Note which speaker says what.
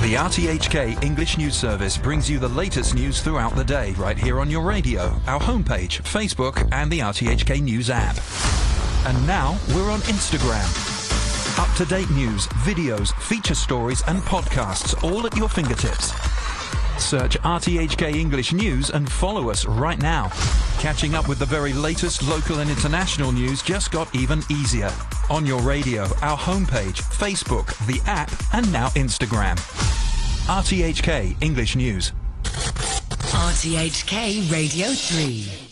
Speaker 1: The RTHK English News Service brings you the latest news throughout the day, right here on your radio, our homepage, Facebook, and the RTHK News app. And now we're on Instagram. Up-to-date news, videos, feature stories, and podcasts, all at your fingertips. Search RTHK English News and follow us right now. Catching up with the very latest local and international news just got even easier. On your radio, our homepage, Facebook, the app, and now Instagram. RTHK English News.
Speaker 2: RTHK Radio 3.